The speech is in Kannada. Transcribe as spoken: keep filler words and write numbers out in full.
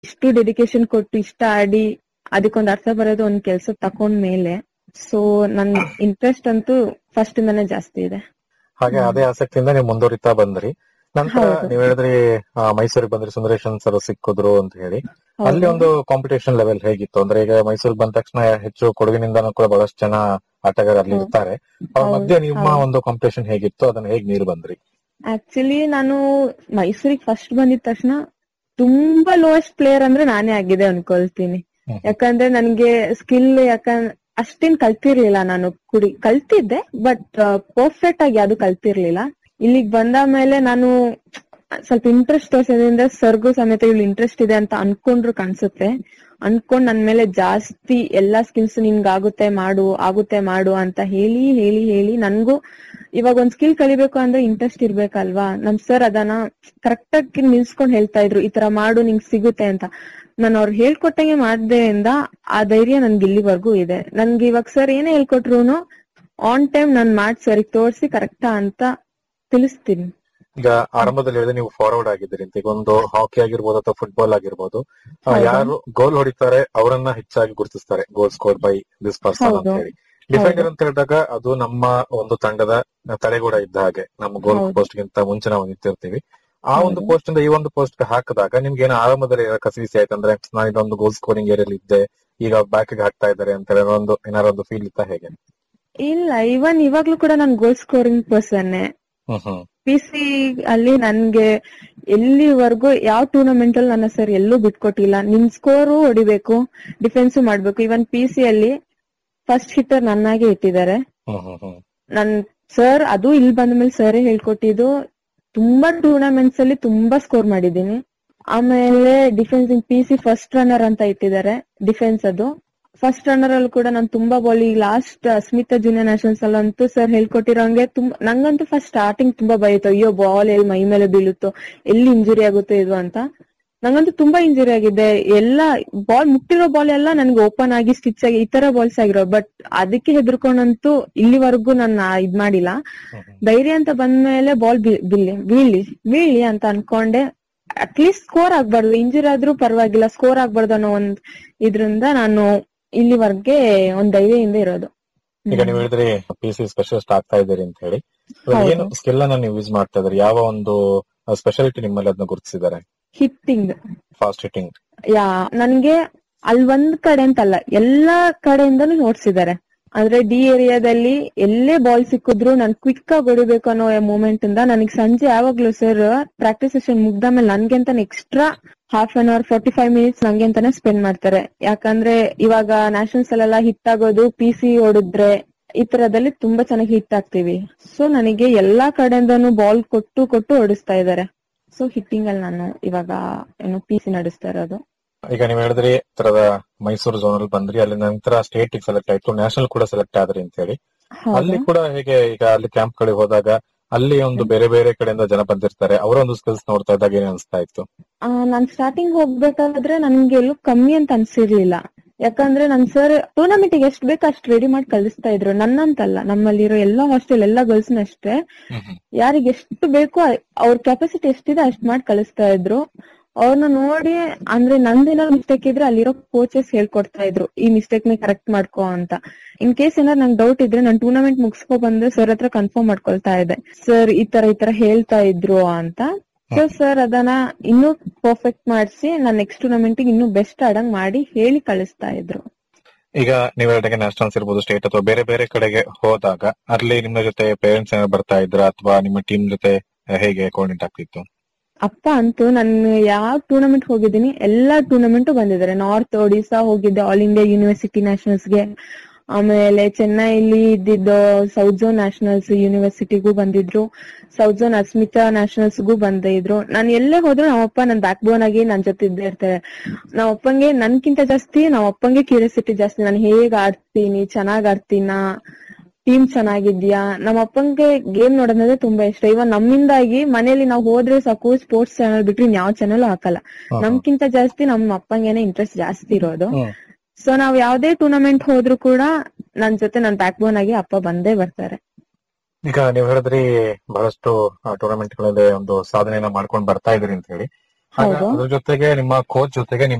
ಇಷ್ಟು ಡೆಡಿಕೇಶನ್ ಕೊಟ್ಟು ಇಷ್ಟ ಆಡಿ ಅದಕ್ಕೊಂದ್ ಅರ್ಥ ಬರೋದು ಒಂದ್ ಕೆಲ್ಸ ತಕೊಂಡ್ಮೇಲೆ. ಸೊ ನನ್ ಇಂಟ್ರೆಸ್ಟ್ ಅಂತೂ ಫಸ್ಟ್ ಇಂದಾನೇ ಜಾಸ್ತಿ ಇದೆ. ಹಾಗೆ ಅದೇ ಆಸಕ್ತಿಯಿಂದ ನೀವು ಮುಂದುವರಿತಾ ಬಂದ್ರಿ. ನಂತರ ನೀವ್ ಹೇಳಿದ್ರಿ ಮೈಸೂರಿಗೆ ಬಂದ್ರಿ, ಸುಂದರೇಶನ್ ಸರ್ ಸಿಕ್ಕಿದ್ರು ಅಂತ ಹೇಳಿ. ಅಲ್ಲಿ ಒಂದು ಕಾಂಪಿಟೇಷನ್ ಲೆವೆಲ್ ಹೇಗಿತ್ತು ಅಂದ್ರೆ, ಈಗ ಮೈಸೂರಿಗೆ ಬಂದ ತಕ್ಷಣ ಹೆಚ್ಚು ಕೊಡಗಿನಿಂದಾನು ಕೂಡ ಬಹಳಷ್ಟು ಜನ ಆಟಗಾರರು ಅಲ್ಲಿ ಇರ್ತಾರೆ. ಅವ್ರ ಮಧ್ಯೆ ನಿಮ್ಮ ಒಂದು ಕಾಂಪಿಟೇಷನ್ ಹೇಗಿತ್ತು, ಅದನ್ನ ಹೇಗ್ ನೀರು ಬಂದ್ರಿ? ಆಕ್ಚುಲಿ ನಾನು ಮೈಸೂರಿಗೆ ಫಸ್ಟ್ ಬಂದಿದ ತಕ್ಷಣ ತುಂಬಾ ಲೋಯೆಸ್ಟ್ ಪ್ಲೇಯರ್ ಅಂದ್ರೆ ನಾನೇ ಆಗಿದೆ ಅನ್ಕೊಳ್ತೀನಿ. ಯಾಕಂದ್ರೆ ನನ್ಗೆ ಸ್ಕಿಲ್ ಯಾಕಂದ್ರೆ ಅಷ್ಟೇನ್ ಕಲ್ತಿರ್ಲಿಲ್ಲ. ನಾನು ಕುಡಿ ಕಲ್ತಿದ್ದೆ ಬಟ್ ಪರ್ಫೆಕ್ಟ್ ಆಗಿ ಯಾವ್ದು ಕಲ್ತಿರ್ಲಿಲ್ಲ. ಇಲ್ಲಿಗ್ ಬಂದ ಮೇಲೆ ನಾನು ಸ್ವಲ್ಪ ಇಂಟ್ರೆಸ್ಟ್ ತೋರ್ಸೋದ್ರಿಂದ ಸರ್ಗು ಸಮೇತ ಇವ್ಳು ಇಂಟ್ರೆಸ್ಟ್ ಇದೆ ಅಂತ ಅನ್ಕೊಂಡ್ರು ಕಾಣಿಸುತ್ತೆ. ಅನ್ಕೊಂಡ್ ನನ್ ಮೇಲೆ ಜಾಸ್ತಿ ಎಲ್ಲಾ ಸ್ಕಿಲ್ಸ್ ನಿನ್ಗ ಆಗುತ್ತೆ ಮಾಡು ಆಗುತ್ತೆ ಮಾಡು ಅಂತ ಹೇಳಿ ಹೇಳಿ ಹೇಳಿ ನನ್ಗೂ ಇವಾಗ ಒಂದ್ ಸ್ಕಿಲ್ ಕಲಿಬೇಕು ಅಂದ್ರೆ ಇಂಟ್ರೆಸ್ಟ್ ಇರ್ಬೇಕಲ್ವಾ. ನಮ್ ಸರ್ ಅದನ್ನ ಕರೆಕ್ಟ್ ಆಗಿ ನಿಲ್ಸ್ಕೊಂಡ್ ಹೇಳ್ತಾ ಇದ್ರು, ಈ ತರ ಮಾಡು ನಿಂಗ್ ಸಿಗುತ್ತೆ ಅಂತ. ನಾನು ಅವ್ರು ಹೇಳ್ಕೊಟ್ಟಂಗೆ ಮಾಡ್ದೆಯಿಂದ ಆ ಧೈರ್ಯ ನನ್ಗೆ ಇಲ್ಲಿವರೆಗೂ ಇದೆ. ನನ್ಗೆ ಇವಾಗ ಸರ್ ಏನೇ ಹೇಳ್ಕೊಟ್ರುನು ಆನ್ ಟೈಮ್ ನಾನ್ ಮಾಡಿ ಸರಿಗೆ ತೋರ್ಸಿ ಕರೆಕ್ಟಾ ಅಂತ ತಿಳಿಸ್ತೀನಿ. ಈಗ ಆರಂಭದಲ್ಲಿ ಹೇಳಿದ್ರೆ ನೀವು ಫಾರ್ವರ್ಡ್ ಆಗಿದ್ದೀರಿ ಅಂತ. ಈಗ ಒಂದು ಹಾಕಿ ಆಗಿರ್ಬೋದು ಅಥವಾ ಫುಟ್ಬಾಲ್ ಆಗಿರ್ಬೋದು, ಯಾರು ಗೋಲ್ ಹೊಡಿತಾರೆ ಅವರನ್ನ ಹೆಚ್ಚಾಗಿ ಗುರುತಿಸ್ತಾರೆ, ಗೋಲ್ ಸ್ಕೋರ್ ಬೈ ದಿಸ್ ಪರ್ಸನ್ ಅಂತ ಹೇಳಿ. ಡಿಫೆಂಡರ್ ಅಂತ ಹೇಳಿದಾಗ ಅದು ನಮ್ಮ ಒಂದು ತಂಡದ ತಡೆಗೂಡ ಇದ್ದ ಹಾಗೆ, ನಮ್ಮ ಗೋಲ್ ಪೋಸ್ಟ್ ಗಿಂತ ಮುಂಚೆ ನಾವು ನಿಂತಿರ್ತೀವಿ. ಆ ಒಂದು ಪೋಸ್ಟ್ ಇಂದ ಈ ಒಂದು ಪೋಸ್ಟ್ ಗೆ ಹಾಕಿದಾಗ ನಿಮ್ಗೆ ಏನೋ ಆರಂಭದಲ್ಲಿ ಕಸಿವಿಸಿ ಆಯ್ತು ಅಂದ್ರೆ, ನಾನು ಇದೊಂದು ಗೋಲ್ ಸ್ಕೋರಿಂಗ್ ಏರಿಯಲ್ಲಿ ಇದ್ದೆ, ಈಗ ಬ್ಯಾಕ್ ಗೆ ಹಾಕ್ತಾ ಇದ್ದಾರೆ ಅಂತ ಹೇಳಿ ಒಂದು ಏನಾರ ಒಂದು ಫೀಲ್ ಇತ್ತಾ ಹೇಗೆ? ಇಲ್ಲ, ಇವನ್ ಇವಾಗ್ಲೂ ಕೂಡ ನಾನು ಗೋಲ್ ಸ್ಕೋರಿಂಗ್ ಪರ್ಸನ್. ಪಿ ಸಿ ಅಲ್ಲಿ ನನ್ಗೆ ಎಲ್ಲಿವರೆಗೂ ಯಾವ ಟೂರ್ನಮೆಂಟ್ ಅಲ್ಲಿ ನನ್ನ ಸರ್ ಎಲ್ಲೂ ಬಿಟ್ಕೊಟ್ಟಿಲ್ಲ. ನಿನ್ ಸ್ಕೋರು ಹೊಡಿಬೇಕು, ಡಿಫೆನ್ಸ್ ಮಾಡ್ಬೇಕು. ಇವನ್ ಪಿ ಸಿ ಅಲ್ಲಿ ಫಸ್ಟ್ ಹಿಟ್ಟರ್ ನನ್ನಾಗೆ ಇಟ್ಟಿದ್ದಾರೆ. ನನ್ ಸರ್ ಅದು ಇಲ್ಲಿ ಬಂದ್ಮೇಲೆ ಸರ್ ಹೇಳ್ಕೊಟ್ಟಿದ್ದು. ತುಂಬಾ ಟೂರ್ನಮೆಂಟ್ಸ್ ಅಲ್ಲಿ ತುಂಬಾ ಸ್ಕೋರ್ ಮಾಡಿದೀನಿ. ಆಮೇಲೆ defence P C first runner ಅಂತ ಇಟ್ಟಿದ್ದಾರೆ ಡಿಫೆನ್ಸ್. ಅದು ಫಸ್ಟ್ ರನ್ನರ್ ಅಲ್ಲಿ ಕೂಡ ನಾನು ತುಂಬಾ ಬಾಲ್ ಈ ಲಾಸ್ಟ್ ಸ್ಮಿತಾ ಜೂನಿಯರ್ ನ್ಯಾಷನಲ್ಸ್ ಅಲ್ಲಂತೂ ಸರ್ ಹೇಳ್ಕೊಟ್ಟಿರೋಂಗೆ ತುಂಬಾ ನಂಗಂತೂ ಫಸ್ಟ್ ಸ್ಟಾರ್ಟಿಂಗ್ ತುಂಬಾ ಭಯತ್ತು. ಅಯ್ಯೋ ಬಾಲ್ ಎಲ್ಲಿ ಮೈ ಮೇಲೆ ಬೀಳುತ್ತೋ, ಎಲ್ಲಿ ಇಂಜುರಿ ಆಗುತ್ತೋ ಇದು ಅಂತ. ನಂಗಂತೂ ತುಂಬಾ ಇಂಜುರಿ ಆಗಿದೆ. ಎಲ್ಲಾ ಬಾಲ್ ಮುಟ್ಟಿರೋ ಬಾಲ್ ಎಲ್ಲ ನನ್ಗೆ ಓಪನ್ ಆಗಿ ಸ್ಟಿಚ್ ಆಗಿ ಈ ತರ ಬಾಲ್ಸ್ ಆಗಿರೋ. ಬಟ್ ಅದಕ್ಕೆ ಹೆದರ್ಕೊಂಡಂತೂ ಇಲ್ಲಿವರೆಗೂ ನಾನು ಇದ್ ಮಾಡಿಲ್ಲ. ಧೈರ್ಯ ಅಂತ ಬಂದ್ಮೇಲೆ ಬಾಲ್ ಬೀಳಿ ಬೀಳಿ ಬೀಳಿ ಅಂತ ಅನ್ಕೊಂಡೆ. ಅಟ್ಲೀಸ್ಟ್ ಸ್ಕೋರ್ ಆಗ್ಬಾರ್ದು, ಇಂಜುರಿ ಆದ್ರೂ ಪರವಾಗಿಲ್ಲ, ಸ್ಕೋರ್ ಆಗ್ಬಾರ್ದು ಅನ್ನೋ ಒಂದ್ ಇದ್ರಿಂದ ನಾನು ಇಲ್ಲಿವರೆಗೆ ಒಂದ್ ಧೈರ್ಯದಿಂದ ಇರೋದು. ಈಗ ನೀವು ಹೇಳಿದ್ರಿ ಪಿ ಸಿ ಸ್ಪೆಷಲಿಸ್ಟ್ ಆಗ್ತಾ ಇದ್ದೀರಿ ಅಂತ ಹೇಳಿ, ಏನು ಸ್ಕಿಲ್ ಅನ್ನ ನೀವು ಯೂಸ್ ಮಾಡ್ತಾ ಇದ್ರಿ? ಯಾವ ಒಂದು ಸ್ಪೆಷಾಲಿಟಿ ನಿಮ್ಮಲ್ಲಿ ಅದನ್ನ ಗುರುತಿಸಿದ್ದಾರೆ? Hitting, fast hitting. ಯಾ ನನ್ಗೆ ಅಲ್ಲಿ ಒಂದ್ ಕಡೆ ಅಂತಲ್ಲ, ಎಲ್ಲಾ ಕಡೆಯಿಂದನೂ ನೋಡ್ಸಿದ್ದಾರೆ. ಅಂದ್ರೆ ಡಿ ಏರಿಯಾದಲ್ಲಿ ಎಲ್ಲೇ ಬಾಲ್ ಸಿಕ್ಕಿದ್ರು ನನ್ ಕ್ವಿಕ್ ಆಗಿ ಹೊಡಿಬೇಕು ಅನ್ನೋ ಮೂಮೆಂಟ್ ಇಂದ ನನಗೆ ಸಂಜೆ ಯಾವಾಗ್ಲೂ ಸರ್ ಪ್ರಾಕ್ಟೀಸ್ ಸೆಷನ್ ಮುಗ್ದ ಮೇಲೆ ನನ್ಗೆ ಅಂತಾನೆ extra half an hour forty five minutes ನಂಗೆ ಅಂತಾನೆ ಸ್ಪೆಂಡ್ ಮಾಡ್ತಾರೆ. ಯಾಕಂದ್ರೆ ಇವಾಗ ನ್ಯಾಷನಲ್ಸ್ ಅಲ್ಲೆಲ್ಲ ಹಿಟ್ ಆಗೋದು ಪಿ ಸಿ ಹೊಡಿದ್ರೆ ಈ ತರದಲ್ಲಿ ತುಂಬಾ ಚೆನ್ನಾಗಿ ಹಿಟ್ ಆಗ್ತೀವಿ. ಸೊ ನನಗೆ ಎಲ್ಲಾ ಕಡೆಯಿಂದನೂ ಬಾಲ್ ಕೊಟ್ಟು ಕೊಟ್ಟು ಹೊಡಿಸ್ತಾ ಇದಾರೆ. ಸೊ ಹಿಟ್ಟಿಂಗ್ ಅಲ್ಲಿ ನಾನು ಇವಾಗ ಏನು ಪಿ ಸಿ ನಡೆಸ್ತಾ ಇರೋದು. ಈಗ ನೀವು ಹೇಳಿದ್ರಿ ತರದ ಮೈಸೂರು ಝೋನ್ ಅಲ್ಲಿ ಬಂದ್ರಿ, ಅಲ್ಲಿ ನಂತರ ಸ್ಟೇಟ್ ಸೆಲೆಕ್ಟ್ ಆಯ್ತು, ನ್ಯಾಷನಲ್ ಕೂಡ ಸೆಲೆಕ್ಟ್ ಆದ್ರಿ ಅಂತ ಹೇಳಿ. ಅಲ್ಲಿ ಕೂಡ ಹೇಗೆ, ಈಗ ಅಲ್ಲಿ ಕ್ಯಾಂಪ್ ಗಳಿಗೆ ಹೋದಾಗ ಅಲ್ಲಿ ಒಂದು ಬೇರೆ ಬೇರೆ ಕಡೆಯಿಂದ ಜನ ಬಂದಿರ್ತಾರೆ, ಅವರ ಒಂದು ಸ್ಕಿಲ್ಸ್ ನೋಡ್ತಾ ಇದ್ದಾಗ ಏನ್ ಅನಿಸ್ತಾ ಇತ್ತು? ನಾನ್ ಸ್ಟಾರ್ಟಿಂಗ್ ಹೋಗ್ಬೇಕಾದ್ರೆ ನನ್ಗೆ ಎಲ್ಲೂ ಕಮ್ಮಿ ಅಂತ ಅನ್ಸಿರ್ಲಿಲ್ಲ. ಯಾಕಂದ್ರೆ ನನ್ ಸರ್ ಟೂರ್ನಮೆಂಟ್ ಗೆ ಎಷ್ಟ್ ಬೇಕು ಅಷ್ಟ್ ರೆಡಿ ಮಾಡಿ ಕಳಿಸ್ತಾ ಇದ್ರು. ನನ್ನಂತಲ್ಲ, ನಮ್ಮಲ್ಲಿರೋ ಎಲ್ಲಾ ಹಾಸ್ಟೆಲ್ ಎಲ್ಲಾ ಗರ್ಲ್ಸ್ ಅಷ್ಟೇ, ಯಾರಿಗೆ ಎಷ್ಟು ಬೇಕೋ ಅವ್ರ ಕೆಪಾಸಿಟಿ ಎಷ್ಟಿದೆ ಅಷ್ಟ್ ಮಾಡಿ ಕಳಿಸ್ತಾ ಇದ್ರು. ಅವ್ರನ್ನ ನೋಡಿ ಅಂದ್ರೆ ನಂದೇನಾದ್ರು ಮಿಸ್ಟೇಕ್ ಇದ್ರೆ ಅಲ್ಲಿರೋ ಕೋಚಸ್ ಹೇಳ್ಕೊಡ್ತಾ ಇದ್ರು, ಈ ಮಿಸ್ಟೇಕ್ ನ ಕರೆಕ್ಟ್ ಮಾಡ್ಕೋ ಅಂತ. ಇನ್ ಕೇಸ್ ಏನಾದ್ರು ನಂಗೆ ಡೌಟ್ ಇದ್ರೆ ನಾನು ಟೂರ್ನಮೆಂಟ್ ಮುಗಿಸ್ಕೊ ಬಂದ್ರೆ ಸರ್ ಹತ್ರ ಕನ್ಫರ್ಮ್ ಮಾಡ್ಕೊಳ್ತಾ ಇದ್ದೆ, ಸರ್ ಈ ತರ ಈ ತರ ಹೇಳ್ತಾ ಇದ್ರು ಅಂತ. ಸೊ ಸರ್ ಅದನ್ನ ಇನ್ನೂ ಪರ್ಫೆಕ್ಟ್ ಮಾಡಿಸಿ ನಾನ್ ನೆಕ್ಸ್ಟ್ ಟೂರ್ನಮೆಂಟ್ ಇನ್ನೂ ಬೆಸ್ಟ್ ಆಡಂಗ್ ಮಾಡಿ ಹೇಳಿ ಕಳಿಸ್ತಾ ಇದ್ರು. ಈಗ ನೀವ್ ಹೇಳಿದಾಗ ನ್ಯಾಷನಲ್ಸ್ ಇರ್ಬೋದು, ಸ್ಟೇಟ್ ಅಥವಾ ಬೇರೆ ಬೇರೆ ಕಡೆಗೆ ಹೋದಾಗ ಅಲ್ಲಿ ನಿಮ್ಮ ಜೊತೆ ಪೇರೆಂಟ್ಸ್ ಏನಾದ್ರು ಬರ್ತಾ ಇದ್ರ ಅಥವಾ ನಿಮ್ಮ ಟೀಮ್ ಜೊತೆ ಹೇಗೆ ಕೋಆರ್ಡಿನೇಟ್ ಆಗ್ತಿತ್ತು? ಅಪ್ಪ ಅಂತೂ ನಾನು ಯಾವ ಟೂರ್ನಮೆಂಟ್ ಹೋಗಿದ್ದೀನಿ ಎಲ್ಲಾ ಟೂರ್ನಮೆಂಟ್ ಬಂದಿದ್ದಾರೆ. ನಾರ್ತ್ ಒಡಿಸಾ ಹೋಗಿದ್ದೆ ಆಲ್ ಇಂಡಿಯಾ ಯೂನಿವರ್ಸಿಟಿ ನ್ಯಾಷನಲ್ಸ್ಗೆ, ಆಮೇಲೆ ಚೆನ್ನೈಲಿ ಇದ್ದಿದ್ದು ಸೌತ್ ಝೋನ್ ನ್ಯಾಷನಲ್ಸ್ ಯೂನಿವರ್ಸಿಟಿಗೂ ಬಂದಿದ್ರು, ಸೌತ್ ಝೋನ್ ಅಸ್ಮಿತಾ ನ್ಯಾಷನಲ್ಸ್ಗೂ ಬಂದಿದ್ರು. ನಾನು ಎಲ್ಲೇ ಹೋದ್ರು ನಮ್ಮಪ್ಪ ನನ್ ಬ್ಯಾಕ್ ಬೋನ್ ಆಗಿ ನನ್ ಜೊತೆ ಇದ್ದೇ ಇರ್ತಾರೆ. ನಾವಪ್ಪಂಗೆ ನನ್ಕಿಂತ ಜಾಸ್ತಿ ನಾವಪ್ಪಂಗೆ ಕ್ಯೂರಿಯಾಸಿಟಿ ಜಾಸ್ತಿ, ನಾನು ಹೇಗ್ ಆಡ್ತೀನಿ, ಚೆನ್ನಾಗ್ ಆಡ್ತೀನಾ, ಟೀಮ್ ಚೆನ್ನಾಗಿದ್ಯಾ. ನಮ್ಮ ಅಪ್ಪಂಗೆ ಗೇಮ್ ನೋಡೋದಂದ್ರೆ ತುಂಬಾ ಇಷ್ಟ. ಇವಾಗ ನಮ್ಮಿಂದಾಗಿ ಮನೇಲಿ ನಾವು ಹೋದ್ರೆ ಸಾಕು ಸ್ಪೋರ್ಟ್ಸ್ ಚಾನಲ್ ಬಿಟ್ರಿ ಯಾವ ಚಾನಲ್ ಹಾಕಲ್ಲ. ನಮ್ಗಿಂತ ಜಾಸ್ತಿ ನಮ್ಮ ಅಪ್ಪಂಗೇನೆ ಇಂಟ್ರೆಸ್ಟ್ ಜಾಸ್ತಿ ಇರೋದು. ಸೊ ನಾವ್ ಯಾವ್ದೇ ಟೂರ್ನಮೆಂಟ್ ಹೋದ್ರು ಕೂಡ ನನ್ ಜೊತೆ ನನ್ ಬ್ಯಾಕ್ ಬೋನ್ ಆಗಿ ಅಪ್ಪ ಬಂದೇ ಬರ್ತಾರೆ. ಈಗ ನೀವ್ ಹೇಳಿದ್ರಿ ಬಹಳಷ್ಟು ಟೂರ್ನಮೆಂಟ್ ಗಳಲ್ಲಿ ಒಂದು ಸಾಧನೆಯನ್ನ ಮಾಡ್ಕೊಂಡು ಬರ್ತಾ ಇದ್ರಿ ಅಂತ ಹೇಳಿ. ಹೌದು. ಅದ್ರ ಜೊತೆಗೆ ನಿಮ್ಮ ಕೋಚ್ ಜೊತೆಗೆ